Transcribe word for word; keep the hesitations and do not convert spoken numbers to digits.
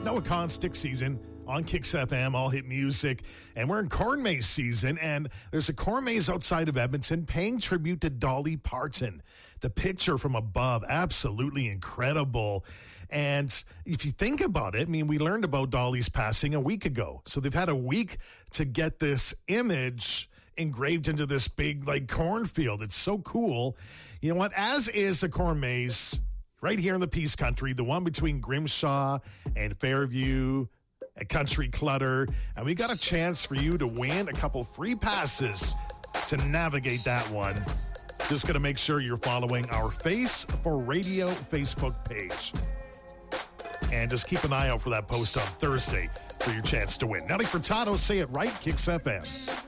Noah Kahn, Stick Season on Kicks F M, all hit music. And we're in corn maze season, and there's a corn maze outside of Edmonton paying tribute to Dolly Parton. The picture from above, absolutely incredible. And if you think about it, I mean, we learned about Dolly's passing a week ago. So they've had a week to get this image engraved into this big, like, cornfield. It's so cool. You know what? As is the corn maze right here in the Peace Country, the one between Grimshaw and Fairview at Country Clutter. And we got a chance for you to win a couple free passes to navigate that one. Just going to make sure you're following our Face for Radio Facebook page. And just keep an eye out for that post on Thursday for your chance to win. Nelly Furtado, Say It Right, Kicks F M.